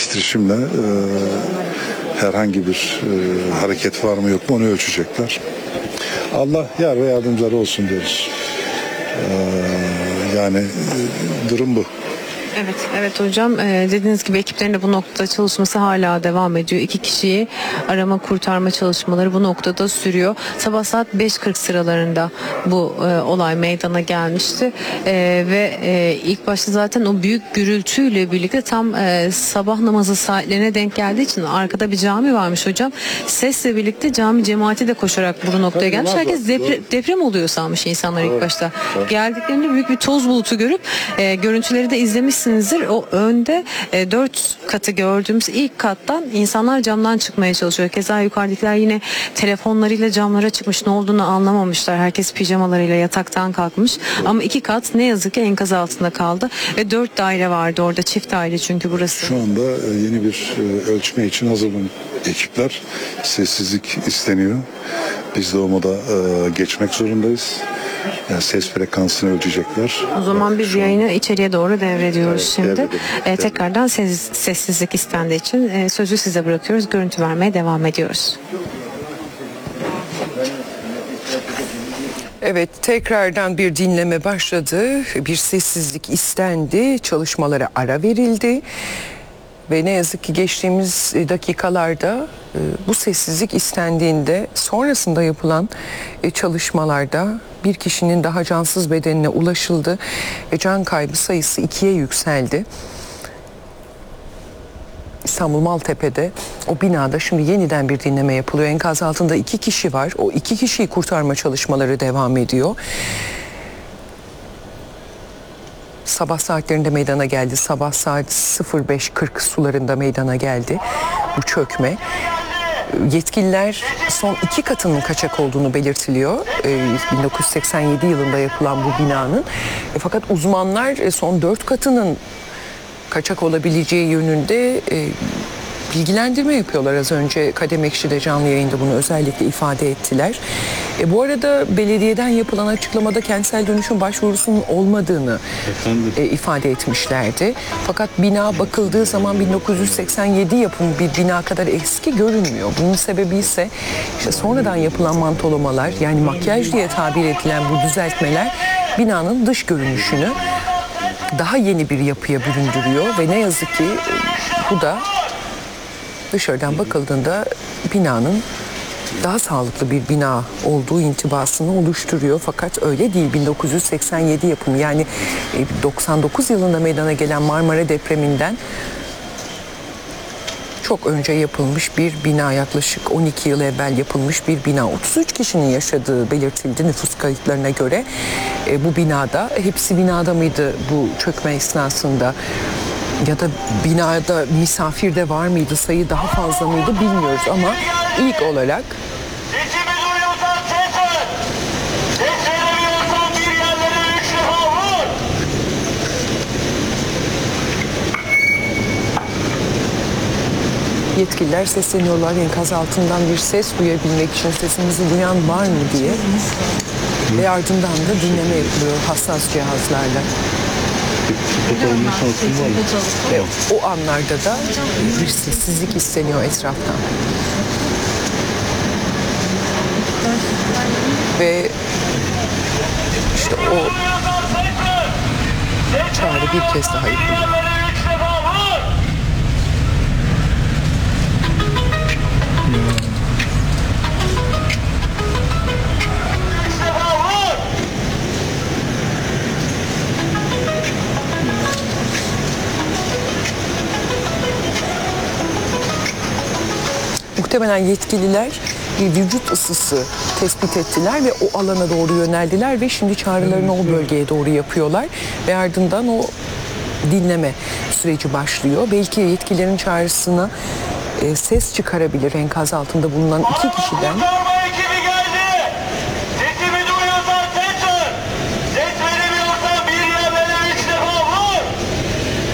titreşimle herhangi bir hareket var mı yok mu onu ölçecekler. Allah yar ve yardımcıları olsun diyoruz. Yani durum bu. Evet hocam, dediğiniz gibi ekiplerin de bu noktada çalışması hala devam ediyor. 2 kişiyi arama kurtarma çalışmaları bu noktada sürüyor. Sabah saat 5:40 sıralarında bu olay meydana gelmişti. Ve ilk başta zaten o büyük gürültüyle birlikte tam sabah namazı saatlerine denk geldiği için arkada bir cami varmış hocam. Sesle birlikte cami cemaati de koşarak bu noktaya gelmiş. Herkes deprem oluyor sanmış insanlar ilk başta. Geldiklerinde büyük bir toz bulutu görüp görüntüleri de izlemişsinizdir. O önde 4 katı gördüğümüz ilk kattan insanlar camdan çıkmaya çalışıyor. Keza yukarıdakiler yine telefonlarıyla camlara çıkmış. Ne olduğunu anlamamışlar. Herkes pijamalarıyla yataktan kalkmış. Ama 2 kat ne yazık ki enkaz altında kaldı. Ve 4 daire vardı orada. Çift daire çünkü burası. Şu anda yeni bir ölçme için hazırlanıyor ekipler. Sessizlik isteniyor. Biz de o moda geçmek zorundayız. Yani ses frekansını ölçecekler. O zaman biz yayını içeriye doğru devrediyoruz şimdi. Devredelim. Tekrardan sessizlik istendiği için sözü size bırakıyoruz. Görüntü vermeye devam ediyoruz. Evet, tekrardan bir dinleme başladı. Bir sessizlik istendi. Çalışmalara ara verildi. Ve ne yazık ki geçtiğimiz dakikalarda bu sessizlik istendiğinde sonrasında yapılan çalışmalarda bir kişinin daha cansız bedenine ulaşıldı ve can kaybı sayısı 2'ye yükseldi. İstanbul Maltepe'de o binada şimdi yeniden bir dinleme yapılıyor. Enkaz altında 2 kişi var. O 2 kişiyi kurtarma çalışmaları devam ediyor. Sabah saatlerinde meydana geldi. Sabah saat 05:40 sularında meydana geldi bu çökme. Yetkililer son 2 katının kaçak olduğunu belirtiliyor. 1987 yılında yapılan bu binanın. Fakat uzmanlar son 4 katının kaçak olabileceği yönünde bilgilendirme yapıyorlar. Az önce Kadem Ekşi'de canlı yayında bunu özellikle ifade ettiler. Bu arada belediyeden yapılan açıklamada kentsel dönüşüm başvurusunun olmadığını ifade etmişlerdi. Fakat bina bakıldığı zaman 1987 yapımı bir bina kadar eski görünmüyor. Bunun sebebi ise işte sonradan yapılan mantolamalar, yani makyaj diye tabir edilen bu düzeltmeler binanın dış görünüşünü daha yeni bir yapıya büründürüyor ve ne yazık ki bu da dışarıdan bakıldığında binanın daha sağlıklı bir bina olduğu intibasını oluşturuyor. Fakat öyle değil. 1987 yapımı, yani 99 yılında meydana gelen Marmara depreminden çok önce yapılmış bir bina, yaklaşık 12 yıl evvel yapılmış bir bina. 33 kişinin yaşadığı belirtildi nüfus kayıtlarına göre. Bu binada, hepsi binada mıydı bu çökme esnasında? Ya da binada misafir de var mıydı, sayı daha fazla mıydı bilmiyoruz ama ilk olarak yetkililer sesleniyorlar enkaz altından bir ses duyabilmek için, sesimizi duyan var mı diye. Ve ardından da dinleme yapılıyor hassas cihazlarla. Ve o anlarda da bir sessizlik isteniyor etraftan. Ve işte o çağrı bir kez daha yapılıyor. Muhtemelen yetkililer bir vücut ısısı tespit ettiler ve o alana doğru yöneldiler ve şimdi çağrılarını o bölgeye doğru yapıyorlar ve ardından o dinleme süreci başlıyor. Belki yetkililerin çağrısına ses çıkarabilir enkaz altında bulunan 2 kişiden